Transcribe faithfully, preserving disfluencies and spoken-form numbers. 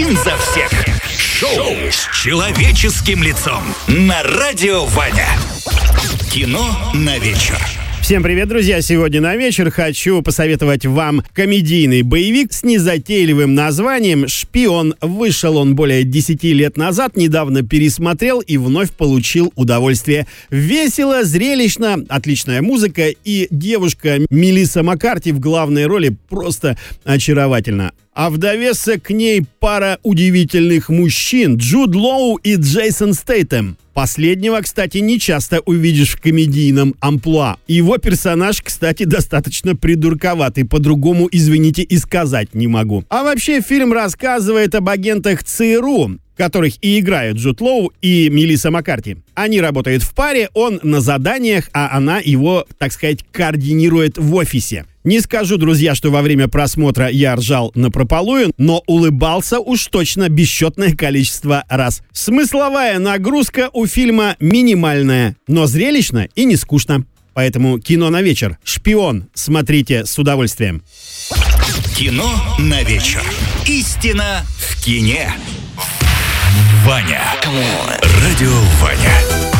один за всех. Шоу с человеческим лицом на Радио Ваня. Кино на вечер. Всем привет, друзья! Сегодня на вечер хочу посоветовать вам комедийный боевик с незатейливым названием «Шпион». Вышел он более десяти лет назад, недавно пересмотрел и вновь получил удовольствие. Весело, зрелищно, отличная музыка и девушка Мелисса Маккарти в главной роли просто очаровательна. А в довесок к ней пара удивительных мужчин – Джуд Лоу и Джейсон Стейтем. Последнего, кстати, не часто увидишь в комедийном амплуа. Его персонаж, кстати, достаточно придурковатый, по-другому, извините, и сказать не могу. А вообще фильм рассказывает об агентах ЦРУ, которых и играют Джуд Лоу и Мелисса Маккарти. Они работают в паре, он на заданиях, а она его, так сказать, координирует в офисе. Не скажу, друзья, что во время просмотра я ржал напропалую, но улыбался уж точно бесчетное количество раз. Смысловая нагрузка у фильма минимальная, но зрелищно и не скучно. Поэтому кино на вечер. «Шпион» смотрите с удовольствием. Кино на вечер. Истина в кине. Ваня. Радио Ваня.